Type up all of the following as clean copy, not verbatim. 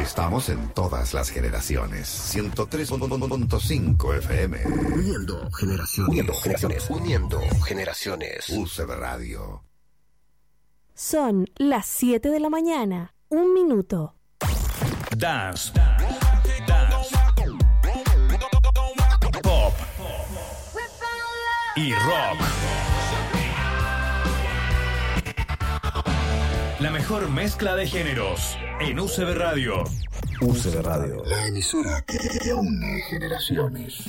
Estamos en todas las generaciones. 103.5 FM. Uniendo generaciones. Uniendo generaciones. UCB Radio. Son las 7 de la mañana. 1 minuto. Dance. Pop. Y rock. La mejor mezcla de géneros en UCB Radio. UCB Radio. La emisora que une generaciones.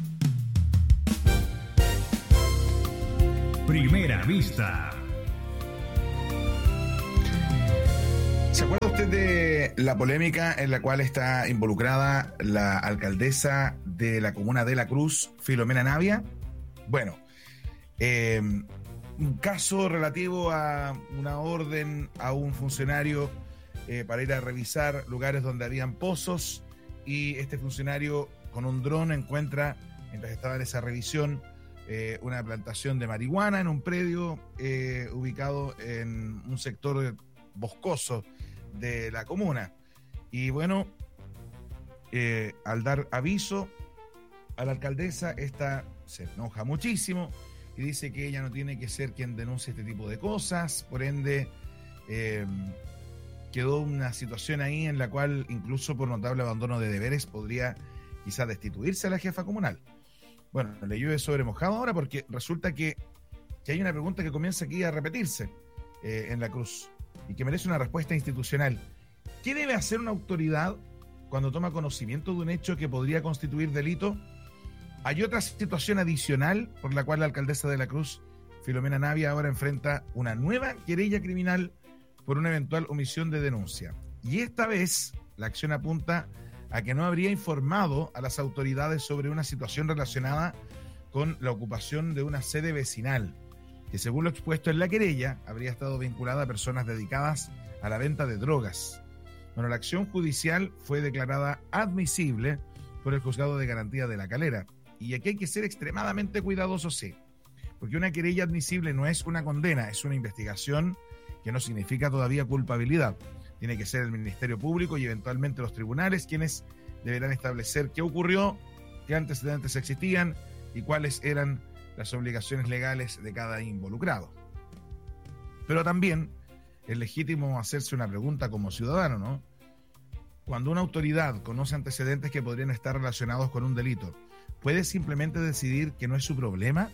Primera vista. ¿Se acuerda usted de la polémica en la cual está involucrada la alcaldesa de la comuna de La Cruz, Filomena Navia? Bueno, un caso relativo a una orden a un funcionario para ir a revisar lugares donde habían pozos, y este funcionario con un dron encuentra, mientras estaba en esa revisión, una plantación de marihuana en un predio ubicado en un sector boscoso de la comuna. Y bueno, al dar aviso a la alcaldesa, esta se enoja muchísimo y dice que ella no tiene que ser quien denuncie este tipo de cosas. Por ende, quedó una situación ahí en la cual, incluso por notable abandono de deberes, podría quizás destituirse a la jefa comunal. Bueno, le llueve sobre mojado ahora, porque resulta que hay una pregunta que comienza aquí a repetirse en La Cruz y que merece una respuesta institucional. ¿Qué debe hacer una autoridad cuando toma conocimiento de un hecho que podría constituir delito? Hay otra situación adicional por la cual la alcaldesa de La Cruz, Filomena Navia, ahora enfrenta una nueva querella criminal por una eventual omisión de denuncia. Y esta vez la acción apunta a que no habría informado a las autoridades sobre una situación relacionada con la ocupación de una sede vecinal, que según lo expuesto en la querella, habría estado vinculada a personas dedicadas a la venta de drogas. Bueno, la acción judicial fue declarada admisible por el Juzgado de Garantía de La Calera. Y aquí hay que ser extremadamente cuidadosos, sí, porque una querella admisible no es una condena, es una investigación que no significa todavía culpabilidad. Tiene que ser el Ministerio Público y eventualmente los tribunales quienes deberán establecer qué ocurrió, qué antecedentes existían y cuáles eran las obligaciones legales de cada involucrado. Pero también es legítimo hacerse una pregunta como ciudadano, ¿no? Cuando una autoridad conoce antecedentes que podrían estar relacionados con un delito, ¿puede simplemente decidir que no es su problema?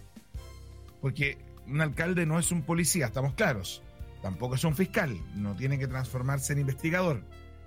Porque un alcalde no es un policía, estamos claros. Tampoco es un fiscal, no tiene que transformarse en investigador.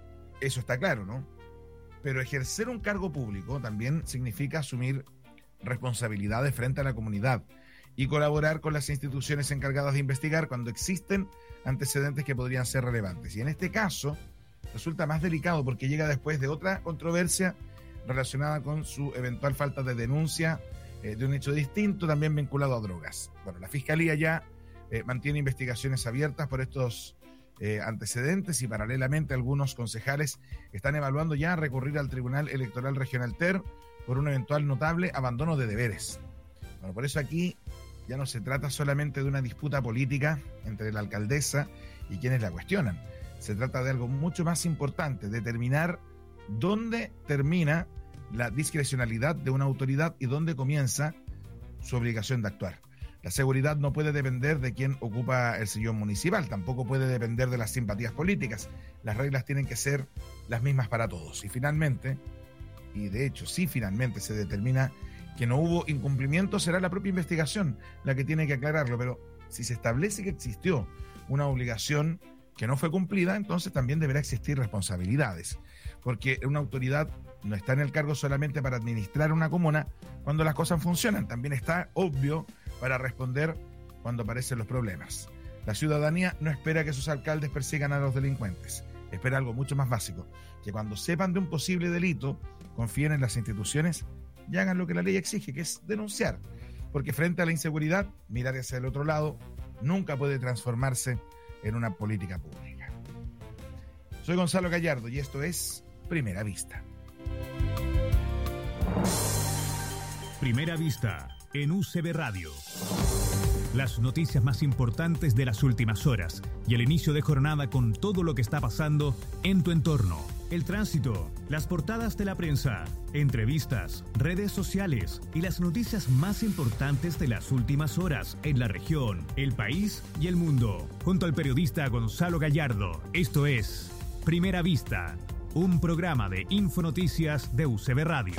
Eso está claro, ¿no? Pero ejercer un cargo público también significa asumir responsabilidades frente a la comunidad y colaborar con las instituciones encargadas de investigar cuando existen antecedentes que podrían ser relevantes. Y en este caso resulta más delicado porque llega después de otra controversia relacionada con su eventual falta de denuncia de un hecho distinto, también vinculado a drogas. Bueno, la Fiscalía ya mantiene investigaciones abiertas por estos antecedentes, y paralelamente algunos concejales están evaluando ya recurrir al Tribunal Electoral Regional TER por un eventual notable abandono de deberes. Bueno, por eso aquí ya no se trata solamente de una disputa política entre la alcaldesa y quienes la cuestionan. Se trata de algo mucho más importante: determinar dónde termina la discrecionalidad de una autoridad y dónde comienza su obligación de actuar. La seguridad no puede depender de quién ocupa el sillón municipal, tampoco puede depender de las simpatías políticas. Las reglas tienen que ser las mismas para todos. Y finalmente, y de hecho si finalmente se determina que no hubo incumplimiento, será la propia investigación la que tiene que aclararlo. Pero si se establece que existió una obligación que no fue cumplida, entonces también deberá existir responsabilidades, porque una autoridad no está en el cargo solamente para administrar una comuna cuando las cosas funcionan, también está, obvio, para responder cuando aparecen los problemas. La ciudadanía no espera que sus alcaldes persigan a los delincuentes, espera algo mucho más básico: que cuando sepan de un posible delito, confíen en las instituciones y hagan lo que la ley exige, que es denunciar, porque frente a la inseguridad, mirar hacia el otro lado nunca puede transformarse en una política pública. Soy Gonzalo Gallardo y esto es Primera Vista. Primera Vista en UCB Radio. Las noticias más importantes de las últimas horas y el inicio de jornada con todo lo que está pasando en tu entorno. el tránsito, las portadas de la prensa, entrevistas, redes sociales y las noticias más importantes de las últimas horas en la región, el país y el mundo. Junto al periodista Gonzalo Gallardo, esto es Primera Vista, un programa de Infonoticias de UCB Radio.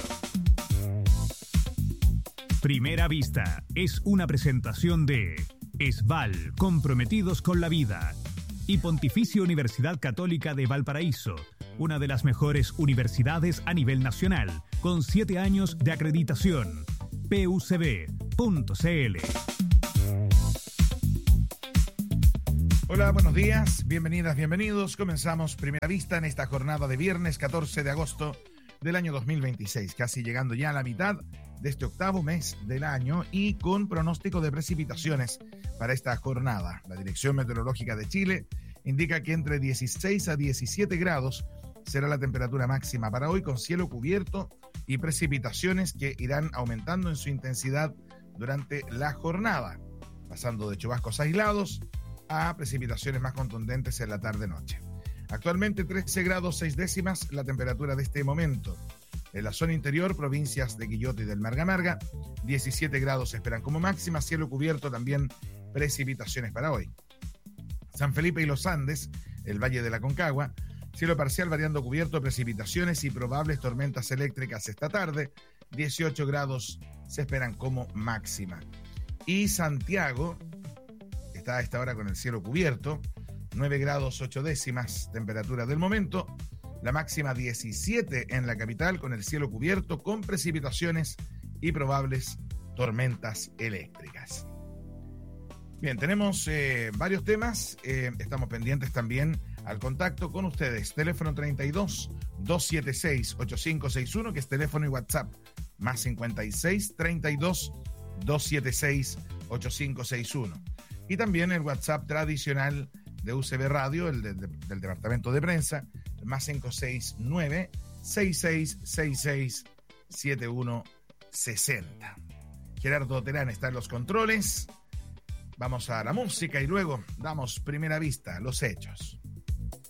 Primera Vista es una presentación de ESVAL, comprometidos con la vida, y Pontificia Universidad Católica de Valparaíso, una de las mejores universidades a nivel nacional, con 7 años de acreditación. pucb.cl. Hola, buenos días, bienvenidas, bienvenidos. Comenzamos Primera Vista en esta jornada de viernes 14 de agosto del año 2026, casi llegando ya a la mitad de este octavo mes del año y con pronóstico de precipitaciones para esta jornada. La Dirección Meteorológica de Chile indica que entre 16 a 17 grados será la temperatura máxima para hoy, con cielo cubierto y precipitaciones que irán aumentando en su intensidad durante la jornada, pasando de chubascos aislados a precipitaciones más contundentes en la tarde-noche. Actualmente 13 grados 6 décimas la temperatura de este momento. En la zona interior, provincias de Quillota y del Marga, 17 grados se esperan como máxima, cielo cubierto, también precipitaciones para hoy. San Felipe y los Andes, el Valle de la Concagua, cielo parcial variando cubierto, precipitaciones y probables tormentas eléctricas esta tarde, 18 grados se esperan como máxima. Y Santiago está a esta hora con el cielo cubierto, 9 grados 8 décimas temperatura del momento, la máxima 17 en la capital con el cielo cubierto, con precipitaciones y probables tormentas eléctricas. Bien, tenemos varios temas, estamos pendientes también al contacto con ustedes. Teléfono 32-276-8561, que es teléfono y WhatsApp, más 56 32 276 8561. Y también el WhatsApp tradicional de UCB Radio, el del departamento de prensa, más 569-6666-7160. Gerardo Terán está en los controles. Vamos a la música y luego damos Primera Vista, los hechos.